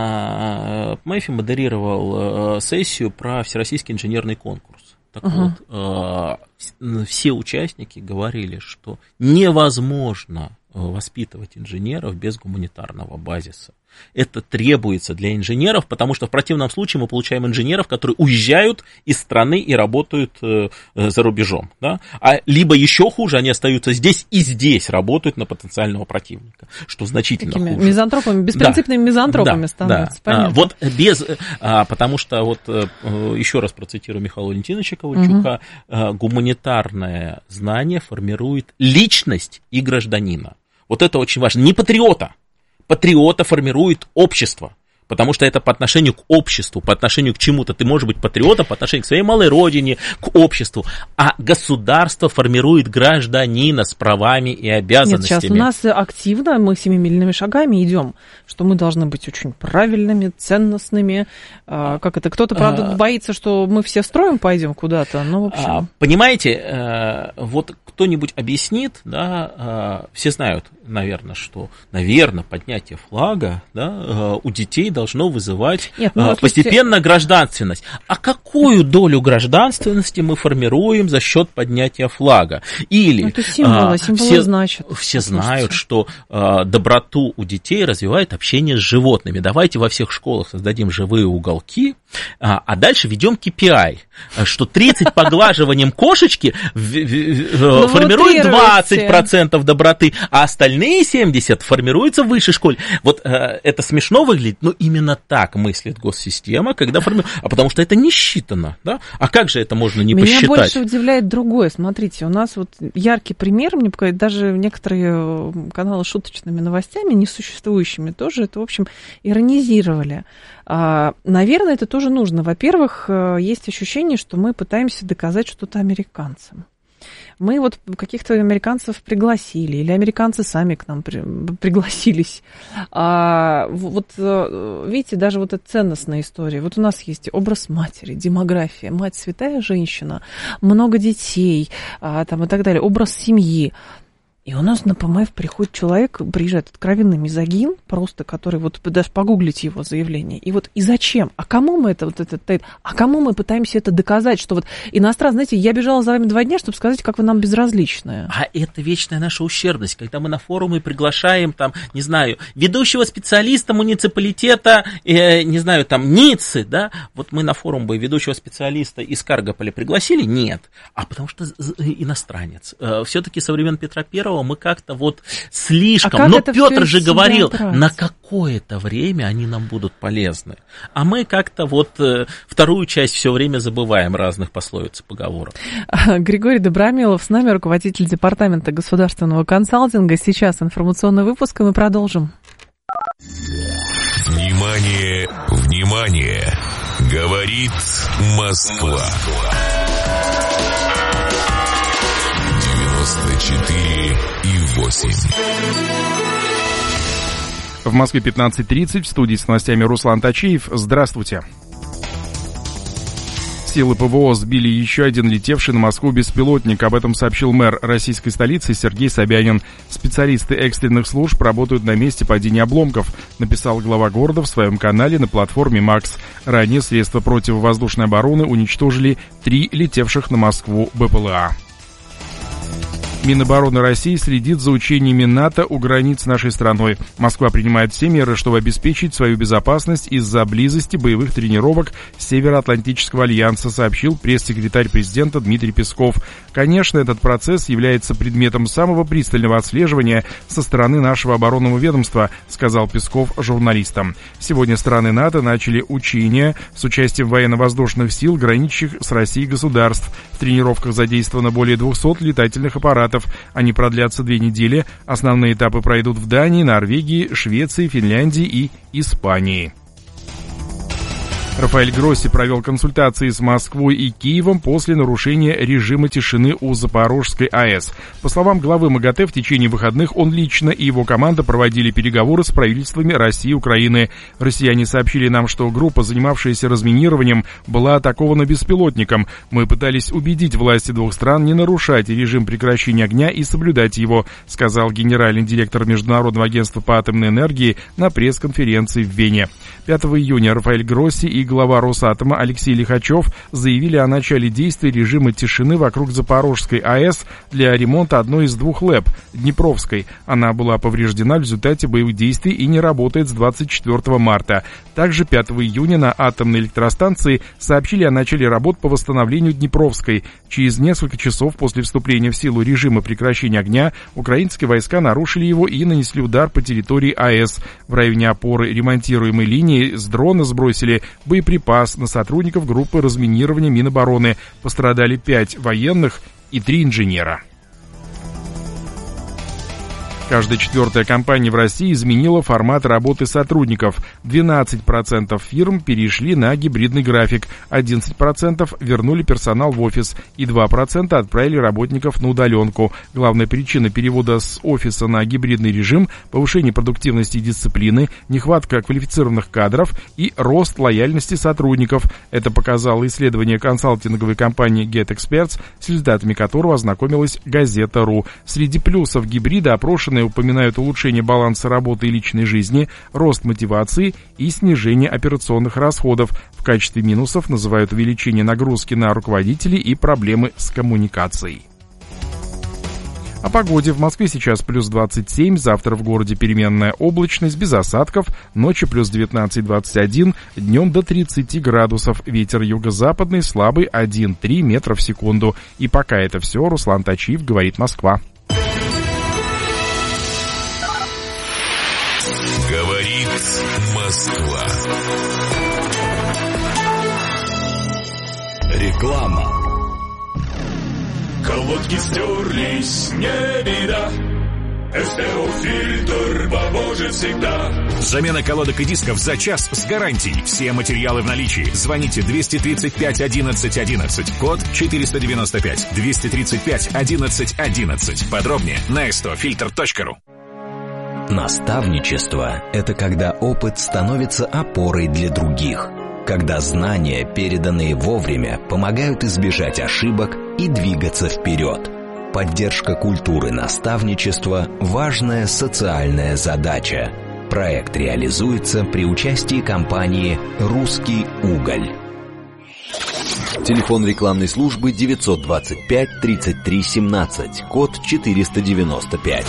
на МЭФе модерировал сессию про Всероссийский инженерный конкурс. Так вот, все участники говорили, что невозможно воспитывать инженеров без гуманитарного базиса. Это требуется для инженеров, потому что в противном случае мы получаем инженеров, которые уезжают из страны и работают за рубежом. Да? А либо еще хуже, они остаются здесь и здесь работают на потенциального противника, что значительно такими хуже. Мизантропами, беспринципными мизантропами становятся. Да. Вот потому что, вот еще раз процитирую Михаила Валентиновича Ковальчука, гуманитарное знание формирует личность и гражданина. Вот это очень важно. Не патриота. Патриота формирует общество, потому что это по отношению к обществу, по отношению к чему-то. Ты можешь быть патриотом по отношению к своей малой родине, к обществу, а государство формирует гражданина с правами и обязанностями. Нет, сейчас у нас активно, мы семимильными шагами идем, что мы должны быть очень правильными, ценностными. Как это? Кто-то, правда, боится, что мы все строем пойдем куда-то, но в общем... Понимаете, вот кто-нибудь объяснит, да, все знают, наверное, что, поднятие флага, да, у детей должно вызывать постепенно гражданственность. А какую долю гражданственности мы формируем за счет поднятия флага? Или это символы значат. Все знают, что доброту у детей развивает общение с животными. Давайте во всех школах создадим живые уголки, а дальше ведем KPI, что 30 поглаживанием кошечки формирует 20% доброты, а остальные 70% формируются в высшей школе. Вот это смешно выглядит, но именно так мыслит госсистема, когда формирует. А потому что это не считано, да? А как же это можно не посчитать? Меня больше удивляет другое. Смотрите, у нас вот яркий пример, мне показалось, даже некоторые каналы с шуточными новостями, несуществующими, тоже это, в общем, иронизировали. Наверное, это тоже нужно. Во-первых, есть ощущение, что мы пытаемся доказать что-то американцам. Мы вот каких-то американцев пригласили, или американцы сами к нам пригласились. Вот видите, даже вот эта ценностная история. Вот у нас есть образ матери, демография. Мать святая женщина, много детей там, и так далее. Образ семьи. И у нас на ПМФ приходит человек, приезжает откровенный мизогин, просто который, вот даже погуглить его заявление. И вот и зачем? А кому мы а кому мы пытаемся это доказать, что вот иностранцы, знаете, я бежала за вами 2 дня, чтобы сказать, как вы нам безразличны. А это вечная наша ущербность, когда мы на форумы приглашаем, там, не знаю, ведущего специалиста муниципалитета, не знаю, там, Ниццы, да, вот мы на форум бы ведущего специалиста из Каргополя пригласили? Нет. А потому что иностранец. Все-таки со времен Петра I Умерова мы как-то вот слишком... Но Петр же говорил, на какое-то время они нам будут полезны. А мы как-то вот вторую часть все время забываем разных пословиц и поговорок. Григорий Добромилов с нами, руководитель департамента государственного консалтинга. Сейчас информационный выпуск, и мы продолжим. Внимание, внимание! Говорит Москва. 94,8. В Москве 15:30, в студии с новостями Руслан Тачиев. Здравствуйте. Силы ПВО сбили еще один летевший на Москву беспилотник. Об этом сообщил мэр российской столицы Сергей Собянин. Специалисты экстренных служб работают на месте падения обломков, написал глава города в своем канале на платформе МАКС. Ранее средства противовоздушной обороны уничтожили 3 летевших на Москву БПЛА. Минобороны России следит за учениями НАТО у границ нашей страной. Москва принимает все меры, чтобы обеспечить свою безопасность из-за близости боевых тренировок Североатлантического альянса, сообщил пресс-секретарь президента Дмитрий Песков. Конечно, этот процесс является предметом самого пристального отслеживания со стороны нашего оборонного ведомства, сказал Песков журналистам. Сегодня страны НАТО начали учения с участием военно-воздушных сил, граничащих с Россией государств. В тренировках задействовано более 200 летательных аппаратов. Они продлятся 2 недели. Основные этапы пройдут в Дании, Норвегии, Швеции, Финляндии и Испании. Рафаэль Гросси провел консультации с Москвой и Киевом после нарушения режима тишины у Запорожской АЭС. По словам главы МАГАТЭ, в течение выходных он лично и его команда проводили переговоры с правительствами России и Украины. Россияне сообщили нам, что группа, занимавшаяся разминированием, была атакована беспилотником. Мы пытались убедить власти двух стран не нарушать режим прекращения огня и соблюдать его, сказал генеральный директор Международного агентства по атомной энергии на пресс-конференции в Вене. 5 июня Рафаэль Гросси и глава Росатома Алексей Лихачев заявили о начале действия режима тишины вокруг Запорожской АЭС для ремонта одной из 2 ЛЭП – Днепровской. Она была повреждена в результате боевых действий и не работает с 24 марта. Также 5 июня на атомной электростанции сообщили о начале работ по восстановлению Днепровской. Через несколько часов после вступления в силу режима прекращения огня украинские войска нарушили его и нанесли удар по территории АЭС. В районе опоры ремонтируемой линии с дрона сбросили боеприпас на сотрудников группы разминирования Минобороны. Пострадали 5 военных и 3 инженера. Каждая 4-я компания в России изменила формат работы сотрудников. 12% фирм перешли на гибридный график, 11% вернули персонал в офис и 2% отправили работников на удаленку. Главная причина перевода с офиса на гибридный режим – повышение продуктивности и дисциплины, нехватка квалифицированных кадров и рост лояльности сотрудников. Это показало исследование консалтинговой компании GetExperts, с результатами которого ознакомилась Газета.ру. Среди плюсов гибрида опрошенные упоминают улучшение баланса работы и личной жизни, рост мотивации и снижение операционных расходов. В качестве минусов называют увеличение нагрузки на руководителей и проблемы с коммуникацией. О погоде. В Москве сейчас плюс 27, завтра в городе переменная облачность, без осадков, ночью плюс 19-21, днем до 30 градусов, ветер юго-западный слабый 1,3 метра в секунду. И пока это все, Руслан Тачиев, говорит Москва. Говорит Москва. Реклама. Колодки стерлись, не беда. СТО-фильтр поможет всегда. Замена колодок и дисков за час с гарантией. Все материалы в наличии. Звоните 235 11 11. Код 495. 235 11 11. Подробнее на stofilter.ru. Наставничество – это когда опыт становится опорой для других. Когда знания, переданные вовремя, помогают избежать ошибок и двигаться вперед. Поддержка культуры наставничества – важная социальная задача. Проект реализуется при участии компании «Русский уголь». Телефон рекламной службы 925 33 17, код 495.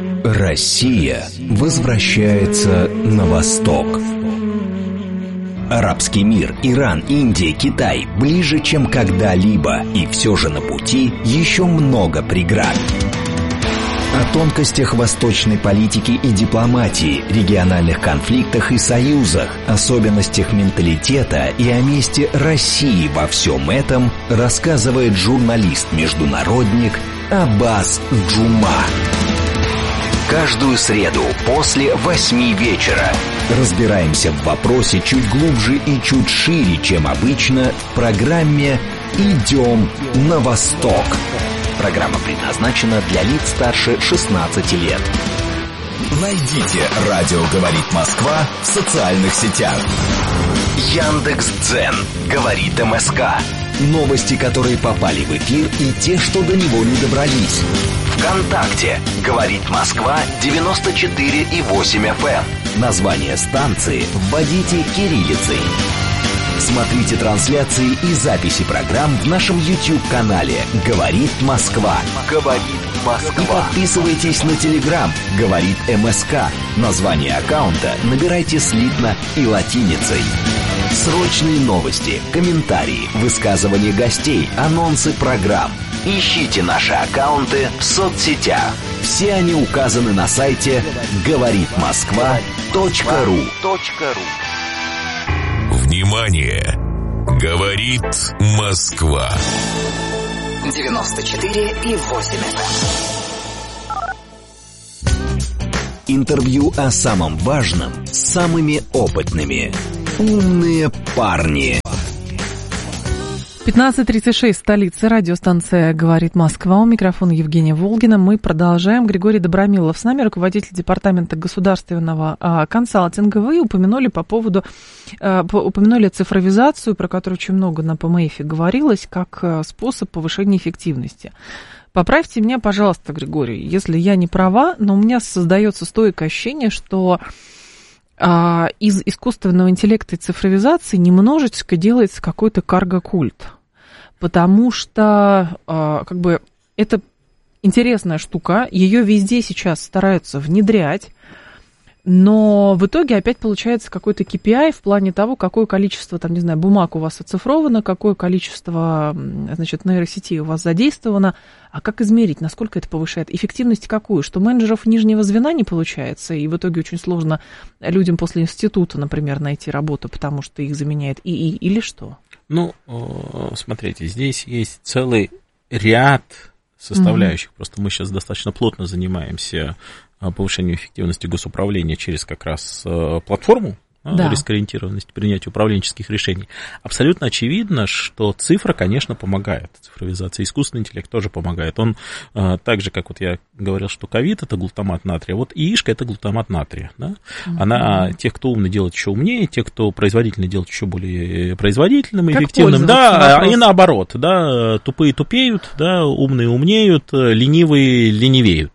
Россия возвращается на восток. Арабский мир, Иран, Индия, Китай ближе, чем когда-либо. И все же на пути еще много преград. О тонкостях восточной политики и дипломатии, региональных конфликтах и союзах, особенностях менталитета и о месте России во всем этом рассказывает журналист-международник Аббас Джума. Каждую среду после 8 вечера разбираемся в вопросе чуть глубже и чуть шире, чем обычно, в программе «Идем на восток». Программа предназначена для лиц старше 16 лет. Найдите «Радио говорит Москва» в социальных сетях. Яндекс.Дзен говорит МСК. Новости, которые попали в эфир, и те, что до него не добрались. ВКонтакте говорит Москва 94,8 FM. Название станции вводите кириллицей. Смотрите трансляции и записи программ в нашем YouTube-канале «Говорит Москва». «Говорит Москва». И подписывайтесь на Telegram «Говорит МСК». Название аккаунта набирайте слитно и латиницей. Срочные новости, комментарии, высказывания гостей, анонсы программ. Ищите наши аккаунты в соцсетях. Все они указаны на сайте говоритмосква.ру. Внимание! Говорит Москва. 94,8 FM. Интервью о самом важном с самыми опытными. Умные парни. 15:36, столица, радиостанция «Говорит Москва». У микрофона Евгения Волгина. Мы продолжаем. Григорий Добромилов с нами, руководитель департамента государственного консалтинга. Вы упомянули упомянули цифровизацию, про которую очень много на ПМФ говорилось, как способ повышения эффективности. Поправьте меня, пожалуйста, Григорий, если я не права, но у меня создается стойкое ощущение, что из искусственного интеллекта и цифровизации немножечко делается какой-то карго-культ, потому что это интересная штука, ее везде сейчас стараются внедрять, но в итоге опять получается какой-то KPI в плане того, какое количество, бумаг у вас оцифровано, какое количество, нейросетей у вас задействовано, а как измерить, насколько это повышает эффективность какую, что менеджеров нижнего звена не получается, и в итоге очень сложно людям после института, например, найти работу, потому что их заменяет ИИ, или что? Смотрите, здесь есть целый ряд составляющих, просто мы сейчас достаточно плотно занимаемся повышению эффективности госуправления через как раз платформу, рискоориентированность принятия управленческих решений. Абсолютно очевидно, что цифра, конечно, помогает. Цифровизация, искусственный интеллект тоже помогает. Он так же, как я говорил, что ковид – это глутамат натрия, ИИшка – это глутамат натрия. Да? Она тех, кто умный, делает еще умнее, тех, кто производительный, делает еще более производительным и эффективным. Да, они наоборот. Да, тупые тупеют, да, умные умнеют, ленивые ленивеют.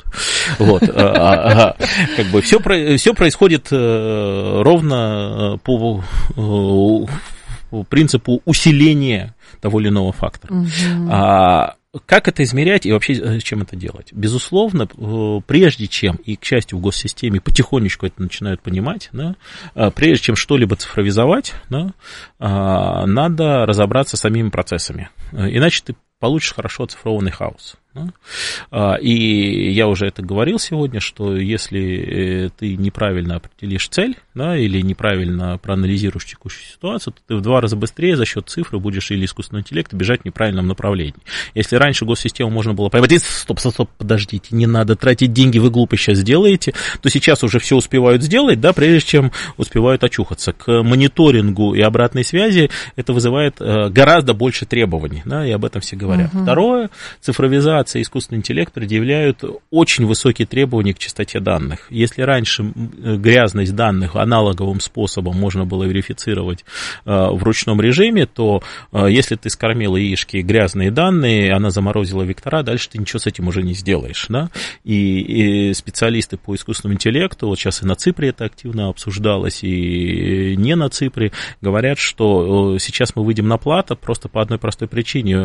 Все происходит ровно по принципу усиления того или иного фактора. Как это измерять и вообще чем это делать? Безусловно, прежде чем, и, к счастью, в госсистеме потихонечку это начинают понимать, прежде чем что-либо цифровизовать, надо разобраться с самими процессами. Иначе ты получишь хорошо оцифрованный хаос. И я уже это говорил сегодня, что если ты неправильно определишь цель, или неправильно проанализируешь текущую ситуацию, то ты в 2 раза быстрее за счет цифры будешь или искусственного интеллекта бежать в неправильном направлении. Если раньше госсистему можно было поймать, стоп, подождите, не надо тратить деньги, вы глупо сейчас сделаете, то сейчас уже все успевают сделать, прежде чем успевают очухаться. К мониторингу и обратной связи это вызывает гораздо больше требований, и об этом все говорят. Второе, цифровизация и искусственный интеллект предъявляют очень высокие требования к чистоте данных. Если раньше грязность данных аналоговым способом можно было верифицировать в ручном режиме, то если ты скормила яички грязные данные, она заморозила вектора, дальше ты ничего с этим уже не сделаешь. Да? И специалисты по искусственному интеллекту, сейчас и на Ципре это активно обсуждалось, и не на Ципре, говорят, что сейчас мы выйдем на плато просто по одной простой причине. Огромное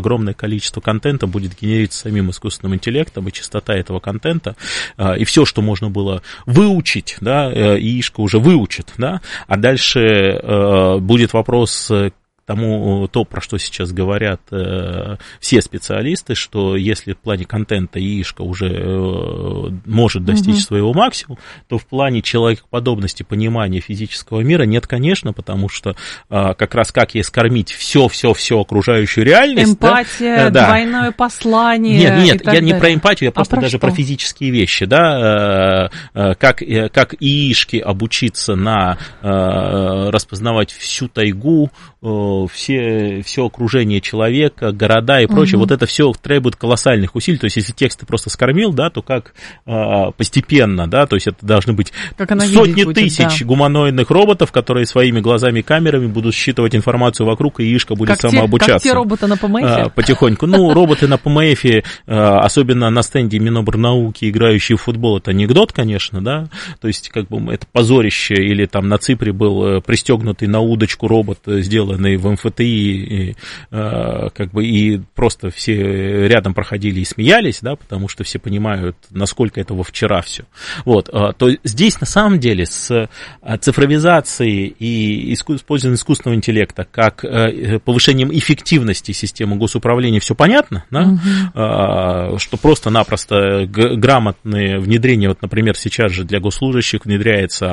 огромное количество контента будет генериться самим искусственным интеллектом, и частота этого контента, и все, что можно было выучить, да, ИИшка уже выучит, да, а дальше будет вопрос тому, то, про что сейчас говорят все специалисты, что если в плане контента ИИшка уже может достичь своего максимума, то в плане человекоподобности, понимания физического мира нет, конечно, потому что как раз как ей скормить все окружающую реальность. Эмпатия, да, двойное послание. Нет, я не про эмпатию, я просто даже про физические вещи, да, как ИИшке обучиться на распознавать всю тайгу, все окружение человека, города и прочее, вот это все требует колоссальных усилий. То есть, если текст ты просто скормил, да, то как постепенно, да, то есть это должны быть сотни тысяч гуманоидных роботов, которые своими глазами и камерами будут считывать информацию вокруг, и ИИшка будет самообучаться. Как те роботы на ПМФ? Потихоньку. Ну, роботы на ПМФ, особенно на стенде Минобрнауки, играющие в футбол, это анекдот, конечно, да, то есть, как бы, это позорище, или там на Ципре был пристегнутый на удочку робот, сделанный в МФТИ, и, как бы, и просто все рядом проходили и смеялись, да, потому что все понимают, насколько этого вчера все. Вот, то здесь на самом деле с цифровизацией и использованием искусственного интеллекта как повышением эффективности системы госуправления все понятно, да, что просто-напросто грамотное внедрение, вот, например, сейчас же для госслужащих внедряется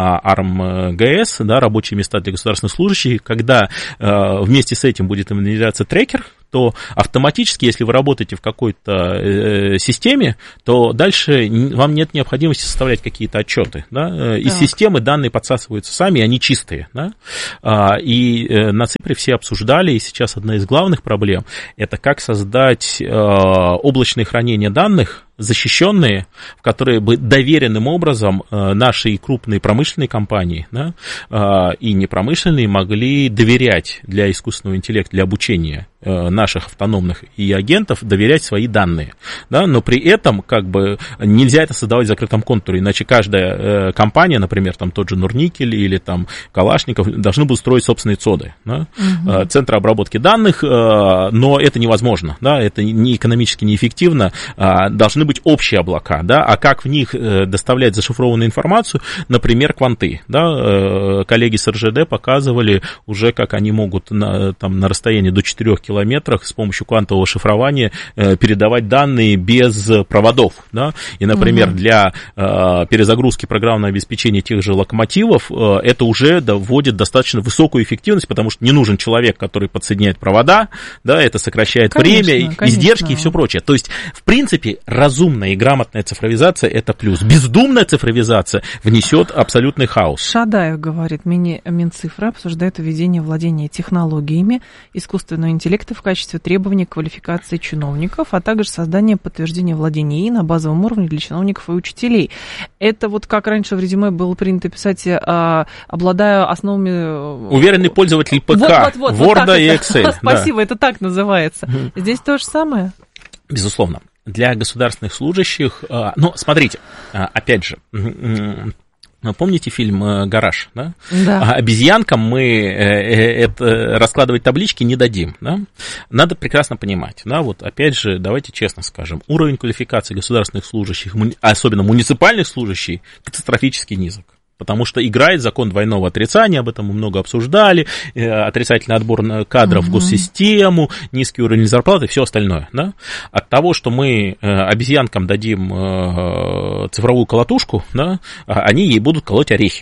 ARM-GS, да, рабочие места для государственных служащих, когда вместе с этим будет внедряться трекер, то автоматически, если вы работаете в какой-то системе, то дальше вам нет необходимости составлять какие-то отчеты. Да? Из системы данные подсасываются сами, и они чистые. Да? И на Ципре все обсуждали, и сейчас одна из главных проблем – это как создать облачное хранение данных, защищенные, в которые бы доверенным образом наши крупные промышленные компании, да, и непромышленные могли доверять для искусственного интеллекта, для обучения наших автономных и агентов, доверять свои данные. Да, но при этом как бы нельзя это создавать в закрытом контуре, иначе каждая компания, например, там тот же Нурникель или там Калашников, должны будут строить собственные ЦОДы, да, центры обработки данных, но это невозможно, да, это не экономически неэффективно, должны быть общие облака, да, а как в них доставлять зашифрованную информацию, например, кванты, да, коллеги с РЖД показывали уже, как они могут на расстоянии до 4 километрах с помощью квантового шифрования передавать данные без проводов, да, и, например, для перезагрузки программного обеспечения тех же локомотивов это уже вводит достаточно высокую эффективность, потому что не нужен человек, который подсоединяет провода, да, это сокращает время, издержки и все прочее. То есть, в принципе, разумная и грамотная цифровизация – это плюс. Бездумная цифровизация внесет абсолютный хаос. Шадаев говорит, Минцифра обсуждает введение владения технологиями искусственного интеллекта в качестве требования к квалификации чиновников, а также создание подтверждения владения ИИ на базовом уровне для чиновников и учителей. Это вот как раньше в резюме было принято писать, обладая основами... Уверенный пользователь ПК, Word и Excel. Спасибо, это так называется. Здесь то же самое? Безусловно. Для государственных служащих, ну, смотрите, опять же, помните фильм «Гараж», да? Да. Обезьянкам мы раскладывать таблички не дадим, да? Надо прекрасно понимать, да, вот опять же, давайте честно скажем, уровень квалификации государственных служащих, особенно муниципальных служащих, катастрофически низок. Потому что играет закон двойного отрицания, об этом мы много обсуждали, отрицательный отбор кадров в госсистему, низкий уровень зарплаты и все остальное. Да? От того, что мы обезьянкам дадим цифровую колотушку, да, они ей будут колоть орехи.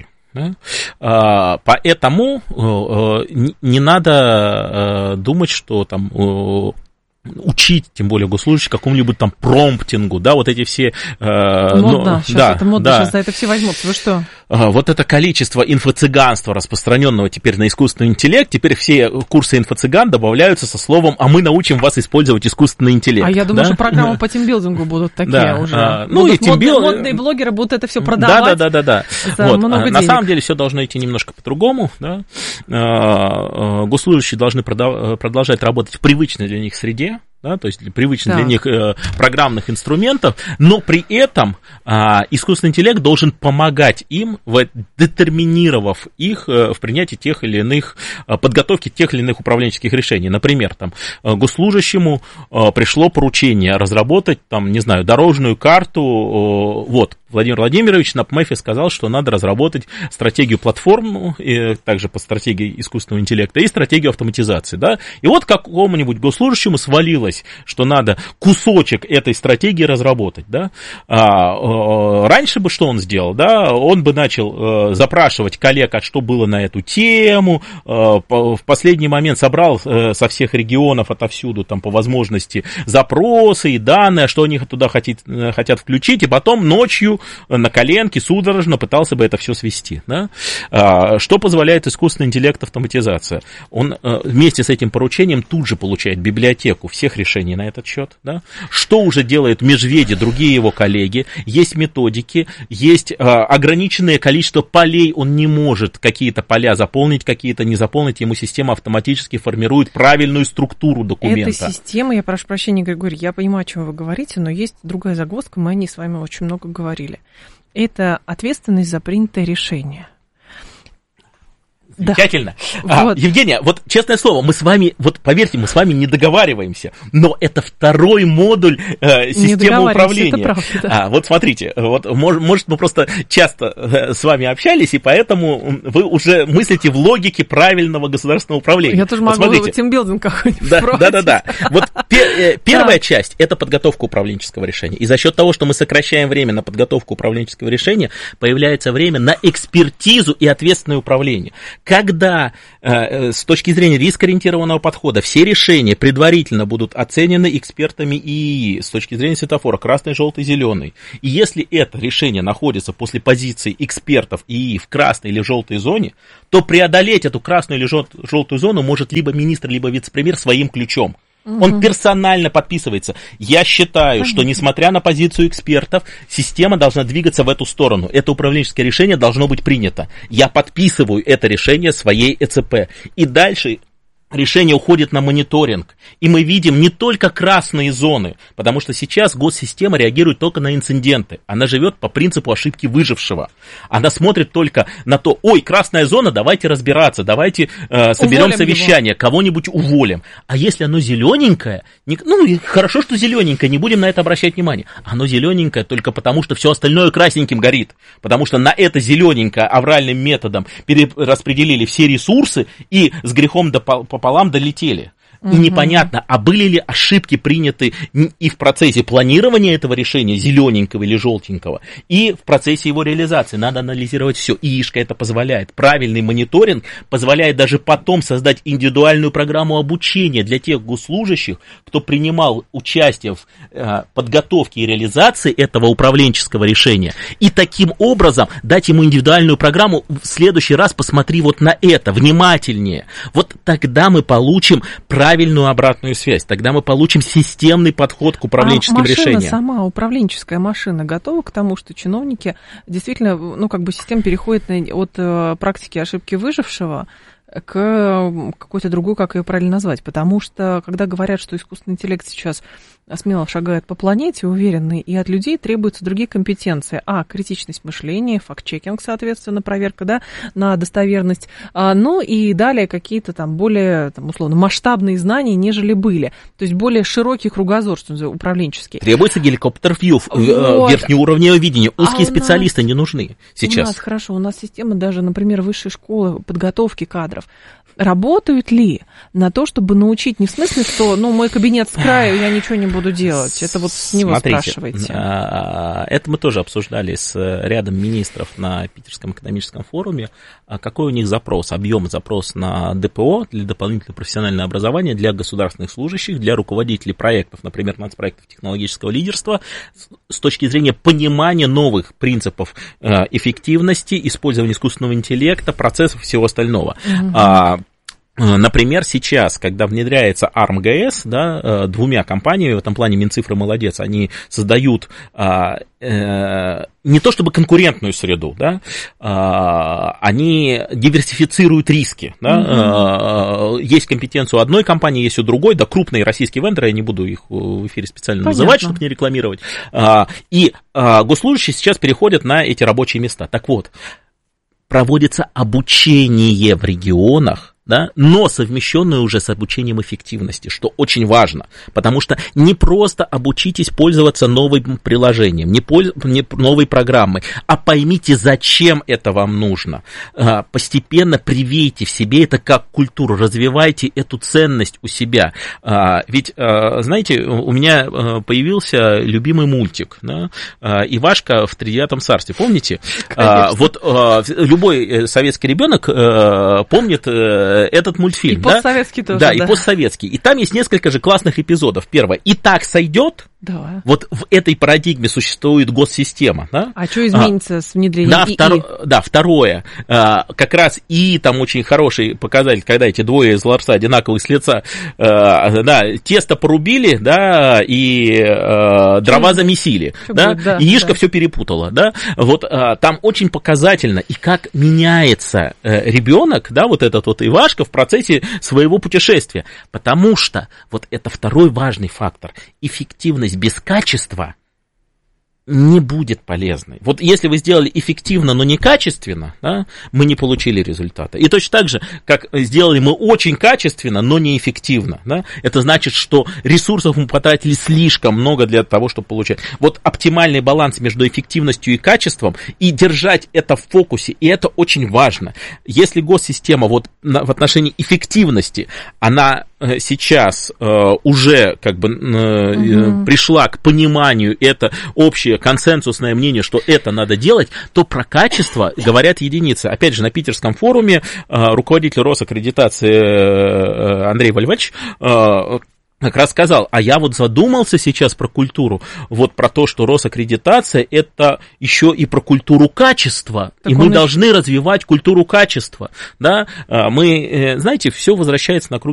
Да? Поэтому не надо думать, что там... учить, тем более госслужащих, какому-нибудь там промптингу, да, вот эти все... Модно, сейчас это модно, сейчас за это все возьмутся, вы что? Вот это количество инфо-цыганства, распространенного теперь на искусственный интеллект, теперь все курсы инфо-цыган добавляются со словом «а мы научим вас использовать искусственный интеллект». А я думаю, что программы по тимбилдингу будут такие уже. Ну, и модные блогеры будут это все продавать. Да. Вот. На самом деле все должно идти немножко по-другому, да. Госслужащие должны продолжать работать в привычной для них среде, да, то есть привычных для них программных инструментов, но при этом искусственный интеллект должен помогать им, детерминировав их в принятии тех или иных, подготовке тех или иных управленческих решений. Например, там, госслужащему пришло поручение разработать, там, не знаю, дорожную карту, вот, Владимир Владимирович на ПМЭФе сказал, что надо разработать стратегию платформу, и также по стратегии искусственного интеллекта, и стратегию автоматизации, да, и вот какому-нибудь госслужащему свалилось, что надо кусочек этой стратегии разработать, да, раньше бы что он сделал, да, он бы начал запрашивать коллег, а что было на эту тему, в последний момент собрал со всех регионов, отовсюду, там, по возможности, запросы и данные, что они туда хотят включить, и потом ночью на коленке судорожно пытался бы это все свести, да? Что позволяет искусственный интеллект, автоматизация? Он вместе с этим поручением тут же получает библиотеку всех решений на этот счет, да? Что уже делает Межведи, другие его коллеги, есть методики, есть ограниченное количество полей, он не может какие-то поля заполнить, какие-то не заполнить, ему система автоматически формирует правильную структуру документа. Эта система, я прошу прощения, Григорий, я понимаю, о чем вы говорите, но есть другая загвоздка, мы о ней с вами очень много говорили. Это ответственность за принятое решение. Замечательно. Да. Вот. Евгения, вот честное слово, мы с вами, вот поверьте, мы с вами не договариваемся, но это второй модуль системы управления. Это правда, да. Вот смотрите, вот, может, мы просто часто с вами общались, и поэтому вы уже мыслите в логике правильного государственного управления. Я тоже могу тимбилдинг какой-нибудь Да. Вот первая часть – это подготовка управленческого решения. И за счет того, что мы сокращаем время на подготовку управленческого решения, появляется время на экспертизу и ответственное управление. Когда с точки зрения рискоориентированного подхода все решения предварительно будут оценены экспертами ИИ с точки зрения светофора красный, желтый, зеленый, и если это решение находится после позиции экспертов ИИ в красной или желтой зоне, то преодолеть эту красную или желтую зону может либо министр, либо вице-премьер своим ключом. Он персонально подписывается. Я считаю, что несмотря на позицию экспертов, система должна двигаться в эту сторону. Это управленческое решение должно быть принято. Я подписываю это решение своей ЭЦП. И дальше решение уходит на мониторинг. И мы видим не только красные зоны, потому что сейчас госсистема реагирует только на инциденты. Она живет по принципу ошибки выжившего. Она смотрит только на то, ой, красная зона, давайте разбираться, давайте соберем совещание, кого-нибудь уволим. А если оно зелененькое, хорошо, что зелененькое, не будем на это обращать внимание. Оно зелененькое только потому, что все остальное красненьким горит. Потому что на это зелененькое авральным методом перераспределили все ресурсы и с грехом пополам долетели. И непонятно, а были ли ошибки приняты и в процессе планирования этого решения, зелененького или желтенького, и в процессе его реализации. Надо анализировать все. ИИшка это позволяет. Правильный мониторинг позволяет даже потом создать индивидуальную программу обучения для тех госслужащих, кто принимал участие в подготовке и реализации этого управленческого решения. И таким образом дать ему индивидуальную программу. В следующий раз посмотри вот на это, внимательнее. Вот тогда мы получим правильную обратную связь. Тогда мы получим системный подход к управленческим решениям. Сама управленческая машина готова к тому, что чиновники действительно, система переходит от практики ошибки выжившего к какой-то другой, как ее правильно назвать. Потому что, когда говорят, что искусственный интеллект сейчас смело шагает по планете, уверенный, и от людей требуются другие компетенции. Критичность мышления, факт-чекинг, соответственно, проверка, на достоверность. И далее какие-то там более, условно, масштабные знания, нежели были. То есть более широкий кругозор, что называется, управленческий. Требуется геликоптер-вью, верхнеуровневое видение. Узкие специалисты не нужны сейчас. У нас система даже, например, высшей школы подготовки кадров. Работают ли на то, чтобы научить, не в смысле, что, мой кабинет с краю, я ничего не буду делать. Это вот с него спрашивайте. Это мы тоже обсуждали с рядом министров на Питерском экономическом форуме. Какой у них запрос, запрос на ДПО, для дополнительного профессионального образования для государственных служащих, для руководителей проектов, например, нацпроектов технологического лидерства, с точки зрения понимания новых принципов эффективности, использования искусственного интеллекта, процессов и всего остального. Например, сейчас, когда внедряется ARM-ГС, да, двумя компаниями, в этом плане Минцифры молодец, они создают не то чтобы конкурентную среду, да, они диверсифицируют риски. Да, есть компетенция у одной компании, есть у другой, да, крупные российские вендоры, я не буду их в эфире специально называть, чтобы не рекламировать, и госслужащие сейчас переходят на эти рабочие места. Так вот, проводится обучение в регионах, да, но совмещенное уже с обучением эффективности, что очень важно, потому что не просто обучитесь пользоваться новым приложением, не новой программой, а поймите, зачем это вам нужно. Постепенно привейте в себе это как культуру, развивайте эту ценность у себя. Ведь, знаете, у меня появился любимый мультик, да, Ивашка в Тридевятом царстве, помните? Вот любой советский ребенок помнит этот мультфильм. И постсоветский тоже. Да, и постсоветский. И там есть несколько же классных эпизодов. Первое. «И так сойдет». Да. Вот в этой парадигме существует госсистема. Да? А что изменится с внедрением ИИ? Да, второе. Как раз ИИ там очень хороший показатель, когда эти двое из лапса одинаковых с лица, да, тесто порубили, да, и дрова замесили. Да? Да, яичко все перепутало. Да? Вот там очень показательно, и как меняется ребенок, да, вот этот вот Ивашка в процессе своего путешествия. Потому что вот это второй важный фактор. Эффективность без качества не будет полезной. Вот если вы сделали эффективно, но некачественно, да, мы не получили результата. И точно так же, как сделали мы очень качественно, но неэффективно. Да, это значит, что ресурсов мы потратили слишком много для того, чтобы получать. Вот оптимальный баланс между эффективностью и качеством, и держать это в фокусе, и это очень важно. Если госсистема вот в отношении эффективности, она сейчас уже как бы пришла к пониманию, это общее консенсусное мнение, что это надо делать, то про качество говорят единицы. Опять же, на питерском форуме руководитель Росаккредитации Андрей Вальвач как раз сказал, а я вот задумался сейчас про культуру, вот про то, что Росаккредитация это еще и про культуру качества, так и мы должны развивать культуру качества, да, мы, знаете, все возвращается на круги